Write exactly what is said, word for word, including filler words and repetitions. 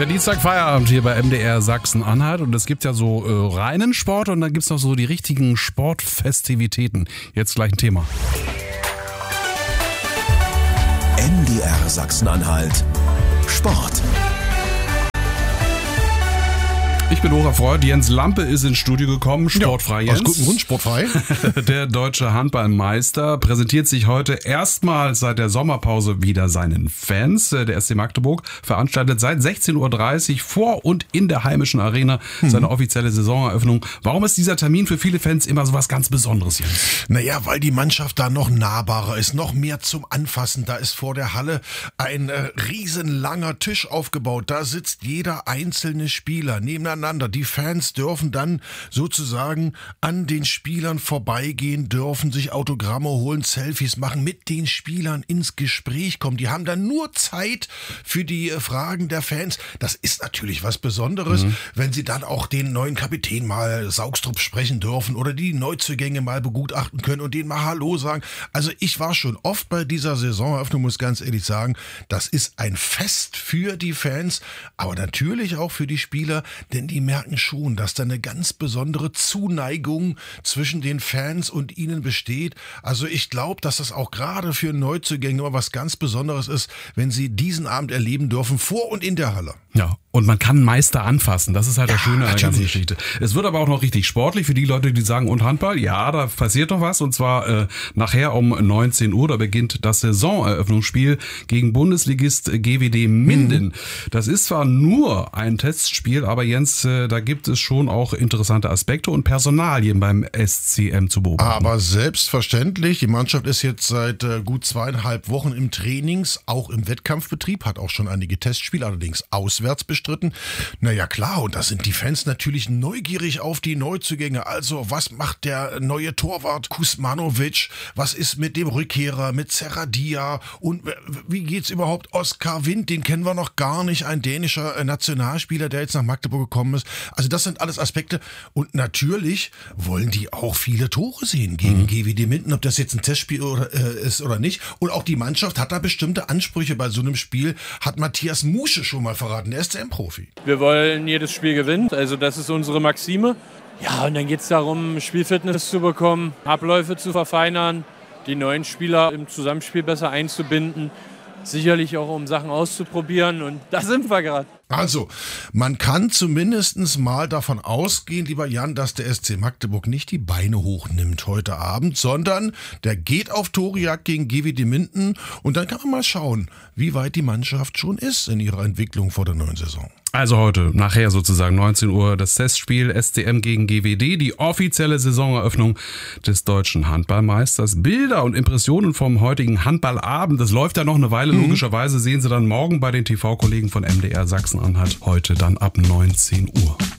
Der Dienstag-Feierabend hier bei M D R Sachsen-Anhalt und es gibt ja so äh, reinen Sport und dann gibt es noch so die richtigen Sportfestivitäten. Jetzt gleich ein Thema. M D R Sachsen-Anhalt Sport. Ich bin hocherfreut. Jens Lampe ist ins Studio gekommen. Sportfrei, ja, Jens. Aus gutem Grund, sportfrei. Der deutsche Handballmeister präsentiert sich heute erstmals seit der Sommerpause wieder seinen Fans. Der S C Magdeburg veranstaltet seit sechzehn Uhr dreißig vor und in der heimischen Arena seine offizielle Saisoneröffnung. Warum ist dieser Termin für viele Fans immer so was ganz Besonderes, Jens? Naja, weil die Mannschaft da noch nahbarer ist, noch mehr zum Anfassen. Da ist vor der Halle ein äh, riesenlanger Tisch aufgebaut. Da sitzt jeder einzelne Spieler nebeneinander. Die Fans dürfen dann sozusagen an den Spielern vorbeigehen, dürfen sich Autogramme holen, Selfies machen, mit den Spielern ins Gespräch kommen. Die haben dann nur Zeit für die Fragen der Fans. Das ist natürlich was Besonderes, mhm. wenn sie dann auch den neuen Kapitän mal Saugstrup sprechen dürfen oder die Neuzugänge mal begutachten können und denen mal Hallo sagen. Also ich war schon oft bei dieser Saisoneröffnung, muss ganz ehrlich sagen, das ist ein Fest für die Fans, aber natürlich auch für die Spieler, denn die merken schon, dass da eine ganz besondere Zuneigung zwischen den Fans und ihnen besteht. Also ich glaube, dass das auch gerade für Neuzugänge immer was ganz Besonderes ist, wenn sie diesen Abend erleben dürfen, vor und in der Halle. Ja, und man kann Meister anfassen. Das ist halt ja, das Schöne an der ganzen natürlich. Geschichte. Es wird aber auch noch richtig sportlich für die Leute, die sagen, und Handball? Ja, da passiert noch was. Und zwar äh, nachher um neunzehn Uhr, da beginnt das Saisoneröffnungsspiel gegen Bundesligist G W D Minden. Mhm. Das ist zwar nur ein Testspiel, aber Jens, äh, da gibt es schon auch interessante Aspekte und Personalien beim S C M zu beobachten. Aber selbstverständlich, die Mannschaft ist jetzt seit äh, gut zweieinhalb Wochen im Trainings, auch im Wettkampfbetrieb, hat auch schon einige Testspiele, allerdings auswärts bestritten. Naja klar, und da sind die Fans natürlich neugierig auf die Neuzugänge. Also was macht der neue Torwart Kusmanovic? Was ist mit dem Rückkehrer, mit Serradia? Und wie geht's überhaupt Oskar Wind? Den kennen wir noch gar nicht, ein dänischer Nationalspieler, der jetzt nach Magdeburg gekommen ist. Also das sind alles Aspekte. Und natürlich wollen die auch viele Tore sehen gegen mhm. G W D Minden, ob das jetzt ein Testspiel oder, äh, ist oder nicht. Und auch die Mannschaft hat da bestimmte Ansprüche bei so einem Spiel, hat Matthias Musche schon mal verraten. Der ist der S C M-Profi. Wir wollen jedes Spiel gewinnen, also das ist unsere Maxime. Ja, und dann geht es darum, Spielfitness zu bekommen, Abläufe zu verfeinern, die neuen Spieler im Zusammenspiel besser einzubinden. Sicherlich auch, um Sachen auszuprobieren, und da sind wir gerade. Also, man kann zumindest mal davon ausgehen, lieber Jan, dass der S C Magdeburg nicht die Beine hochnimmt heute Abend, sondern der geht auf Torejagd gegen G W D Minden und dann kann man mal schauen, wie weit die Mannschaft schon ist in ihrer Entwicklung vor der neuen Saison. Also heute, nachher sozusagen neunzehn Uhr, das Testspiel S C M gegen G W D, die offizielle Saisoneröffnung des deutschen Handballmeisters. Bilder und Impressionen vom heutigen Handballabend, das läuft ja noch eine Weile, mhm. logischerweise sehen Sie dann morgen bei den T V-Kollegen von M D R Sachsen-Anhalt, heute dann ab neunzehn Uhr.